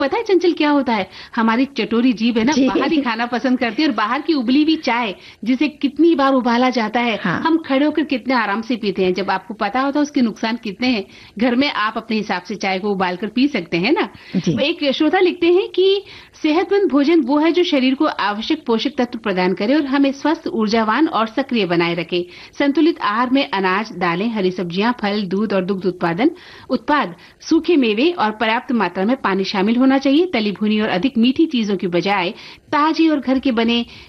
पता है चंचल क्या होता है, हमारी चटोरी जीभ है ना, बाहर ही खाना पसंद करती है, और बाहर की उबली हुई चाय जिसे कितनी बार उबाला जाता है, हम खड़े होकर कितने आराम से पीते हैं, जब आपको पता होता है उसके नुकसान कितने हैं। घर में आप अपने हिसाब से चाय को उबाल कर पी सकते हैं ना। एक श्रोता लिखते हैं कि सेहतमंद भोजन वो है जो शरीर को आवश्यक पोषक तत्व प्रदान करे और हमें स्वस्थ, ऊर्जावान और सक्रिय बनाए रखे। संतुलित आहार में अनाज, दालें, हरी सब्जियां, फल, दूध और दुग्ध उत्पाद, सूखे मेवे और पर्याप्त मात्रा में पानी शामिल होना चाहिए। तली भुनी और अधिक मीठी चीजों की बजाय ताजे और घर के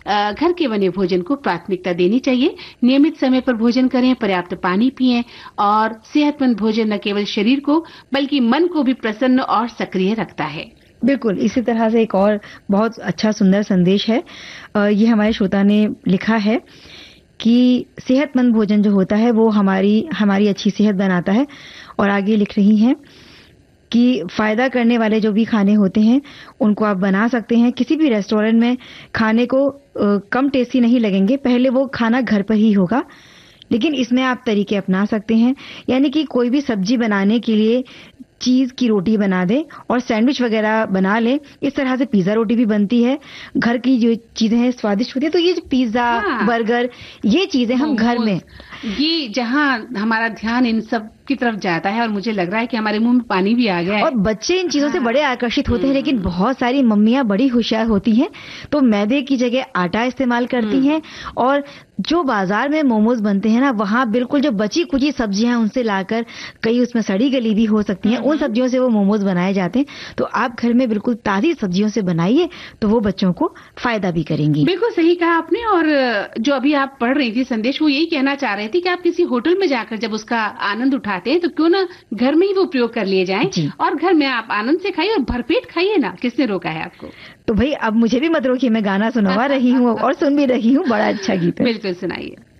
बने भोजन को प्राथमिकता देनी चाहिए। नियमित समय पर भोजन करें, पर्याप्त पानी पिएं और सेहतमंद भोजन न केवल शरीर को बल्कि मन को भी प्रसन्न और सक्रिय रखता है। बिल्कुल, इसी तरह से एक और बहुत अच्छा सुंदर संदेश है। ये हमारे श्रोता ने लिखा है कि सेहतमंद भोजन जो होता है वो हमारी अच्छी सेहत बनाता है, और आगे लिख रही हैं कि फायदा करने वाले जो भी खाने होते हैं उनको आप बना सकते हैं। किसी भी रेस्टोरेंट में खाने को कम टेस्टी नहीं लगेंगे, पहले वो खाना घर पर ही होगा, लेकिन इसमें आप तरीके अपना सकते हैं। यानी कि कोई भी सब्जी बनाने के लिए चीज की रोटी बना दे और सैंडविच वगैरह बना ले। इस तरह से पिज्जा रोटी भी बनती है। घर की जो चीजें हैं स्वादिष्ट होती है, तो ये जो पिज्जा, बर्गर, ये चीजें हम घर में, ये जहां हमारा ध्यान इन सब की तरफ जाता है, और मुझे लग रहा है कि हमारे मुंह में पानी भी आ गया है। और बच्चे इन चीजों से बड़े आकर्षित होते हैं, लेकिन बहुत सारी मम्मियां बड़ी होशियार होती हैं, तो मैदे की जगह आटा इस्तेमाल करती हैं, और जो बाजार में मोमोज बनते हैं ना, वहां बिल्कुल जो बची कुची सब्जियां उनसे लाकर, कई उसमें सड़ी गली भी हो सकती हैं, उन सब्जियों से वो मोमोज बनाए जाते हैं। तो आप घर में बिल्कुल ताजी सब्जियों से बनाइए, तो वो बच्चों को फायदा भी करेंगी। बिल्कुल सही कहा आपने। और जो अभी आप पढ़ रही थी संदेश, वो यही कहना चाह रहे थे कि आप किसी होटल में जाकर जब उसका आनंद उठाते हैं, तो क्यों ना घर में ही वो प्रयोग कर लिए जाएं, और घर में आप आनंद से खाइए और भरपेट खाइए ना। किसने रोका है आपको? तो भाई अब मुझे भी मत रोकिए, मैं गाना सुनवा रही हूँ और सुन भी रही हूँ। बड़ा अच्छा गीत है, बिल्कुल सुनाइए।